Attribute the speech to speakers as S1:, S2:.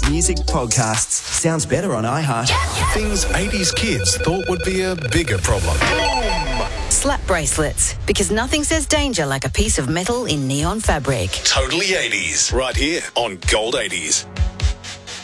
S1: music podcasts. Sounds better on iHeart.
S2: Things 80s kids thought would be a bigger problem.
S3: Slap bracelets, because nothing says danger like a piece of metal in neon fabric.
S2: Totally 80s, right here on Gold 80s.